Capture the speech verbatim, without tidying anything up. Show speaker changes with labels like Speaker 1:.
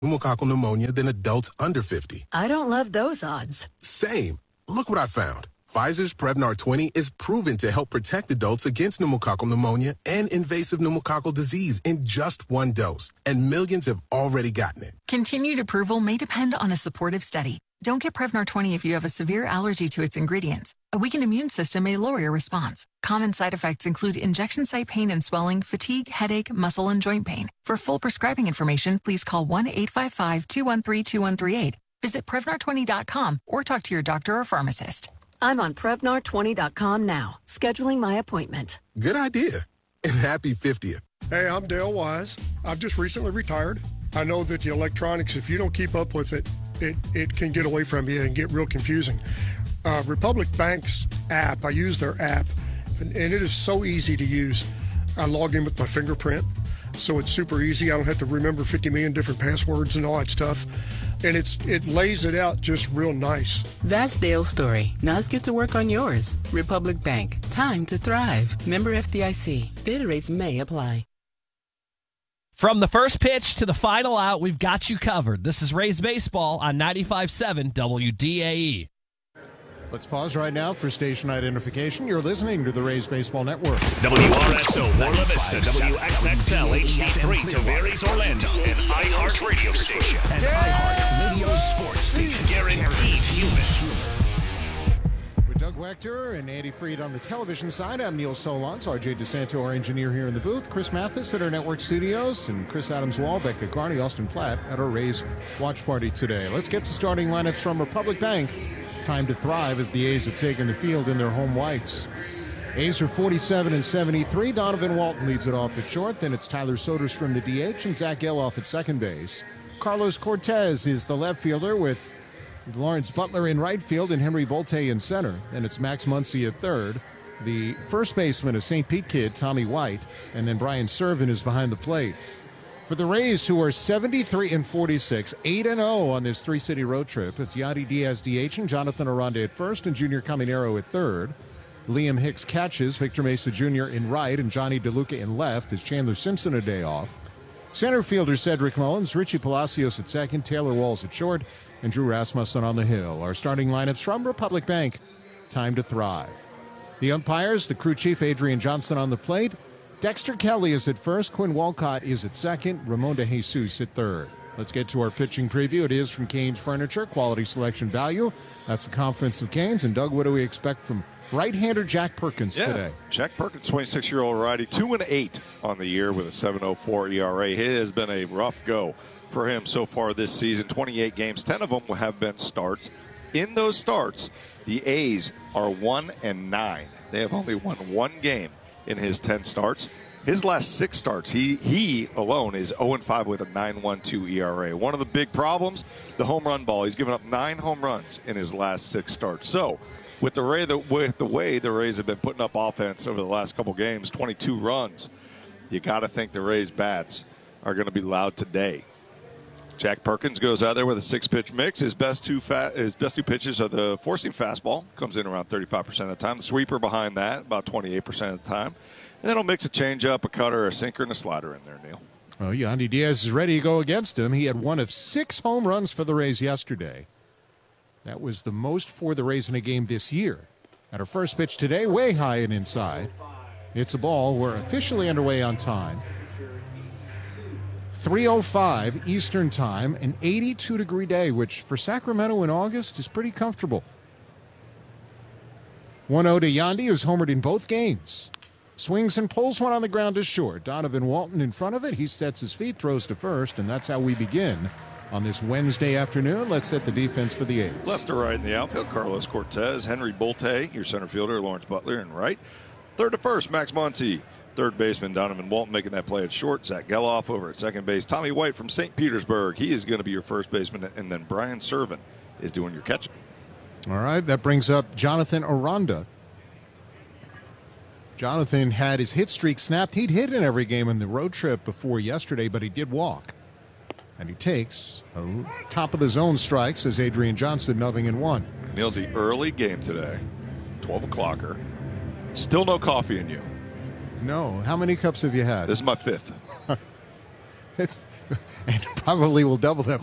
Speaker 1: pneumococcal pneumonia than adults under fifty.
Speaker 2: I don't love those odds.
Speaker 1: Same. Look what I found. Pfizer's Prevnar twenty is proven to help protect adults against pneumococcal pneumonia and invasive pneumococcal disease in just one dose. And millions have already gotten it.
Speaker 3: Continued approval may depend on a supportive study. Don't get Prevnar twenty if you have a severe allergy to its ingredients. A weakened immune system may lower your response. Common side effects include injection site pain and swelling, fatigue, headache, muscle, and joint pain. For full prescribing information, please call one eight five five, two one three, two one three eight. Visit Prevnar twenty dot com or talk to your doctor or pharmacist.
Speaker 2: I'm on Prevnar twenty dot com now, scheduling my appointment.
Speaker 1: Good idea. And happy fiftieth.
Speaker 4: Hey, I'm Dale Wise. I've just recently retired. I know that the electronics, if you don't keep up with it, it, it can get away from you and get real confusing. Uh, Republic Bank's app, I use their app, and, and it is so easy to use. I log in with my fingerprint, so it's super easy. I don't have to remember fifty million different passwords and all that stuff. And it's it lays it out just real nice.
Speaker 5: That's Dale's story. Now let's get to work on yours. Republic Bank. Time to thrive. Member F D I C. Data rates may apply.
Speaker 6: From the first pitch to the final out, we've got you covered. This is Rays Baseball on ninety-five point seven W D A E.
Speaker 7: Let's pause right now for station identification. You're listening to the Rays Baseball Network.
Speaker 8: W R S O Buena Vista, W X X L H D three, Tavares, Orlando, an iHeart radio station.
Speaker 9: And iHeart Radio Sports Station.
Speaker 8: Guaranteed human.
Speaker 7: With Doug Wechter and Andy Freed on the television side, I'm Neil Solondz, R J DeSanto, our engineer here in the booth, Chris Mathis at our network studios, and Chris Adams-Wall, Becca Carney, Austin Platt at our Rays watch party today. Let's get to starting lineups from Republic Bank. Time to thrive as the A's have taken the field in their home whites. A's are forty-seven and seventy-three. Donovan Walton leads it off at short. Then it's Tyler Soderstrom, the D H, and Zach Geloff at second base. Carlos Cortez is the left fielder with Lawrence Butler in right field and Henry Bolte in center. Then it's Max Muncy at third. The first baseman, a Saint Pete kid, Tommy White, and then Brian Serven is behind the plate. For the Rays, who are seventy-three and forty-six, eight and oh on this three-city road trip, it's Yandy Diaz D H and Jonathan Aranda at first and Junior Caminero at third. Liam Hicks catches, Victor Mesa Junior in right and Johnny DeLuca in left as Chandler Simpson a day off. Center fielder Cedric Mullins, Richie Palacios at second, Taylor Walls at short, and Drew Rasmussen on the hill. Our starting lineups from Republic Bank. Time to thrive. The umpires, the crew chief Adrian Johnson on the plate. Dexter Kelly is at first, Quinn Walcott is at second, Ramon De Jesus at third. Let's get to our pitching preview. It is from Canes Furniture, quality selection value. That's the confidence of Canes. And Doug, what do we expect from right-hander Jack Perkins
Speaker 10: yeah,
Speaker 7: today?
Speaker 10: Jack Perkins, twenty-six-year-old righty, two and eight on the year with a seven oh four E R A. It has been a rough go for him so far this season. twenty-eight games, ten of them have been starts. In those starts, the A's are one and nine. They have only won one game in his ten starts. His last six starts, he he alone is oh and five with a nine point one two E R A. One of the big problems, the home run ball. He's given up nine home runs in his last six starts. So, with the, Ray, the, with the way the Rays have been putting up offense over the last couple games, twenty-two runs, you got to think the Rays' bats are going to be loud today. Jack Perkins goes out there with a six-pitch mix. His best two fa- his best two pitches are the four-seam fastball, comes in around thirty-five percent of the time. The sweeper behind that, about twenty-eight percent of the time. And then he'll mix a changeup, a cutter, a sinker, and a slider in there, Neil.
Speaker 7: Well, Yandy Diaz is ready to go against him. He had one of six home runs for the Rays yesterday. That was the most for the Rays in a game this year. At our first pitch today, way high and inside. It's a ball. We're officially underway on time. three oh five Eastern Time, an eighty-two degree day, which for Sacramento in August is pretty comfortable. one oh to Yandy, who's homered in both games. Swings and pulls one on the ground to short. Donovan Walton in front of it. He sets his feet, throws to first, and that's how we begin on this Wednesday afternoon. Let's set the defense for the A's.
Speaker 10: Left to right in the outfield, Carlos Cortez, Henry Bolte, your center fielder, Lawrence Butler in right. Third to first, Max Muncy. Third baseman Donovan Walton making that play at short. Zach Geloff over at second base. Tommy White from Saint Petersburg. He is going to be your first baseman. And then Brian Serven is doing your catching.
Speaker 7: All right, that brings up Jonathan Aranda. Jonathan had his hit streak snapped. He'd hit in every game in the road trip before yesterday, but he did walk. And he takes a top of the zone strikes as Adrian Johnson, nothing in one.
Speaker 10: Neil's the early game today, twelve o'clocker. Still no coffee in you.
Speaker 7: No. How many cups have you had?
Speaker 10: This is my fifth.
Speaker 7: and probably will double that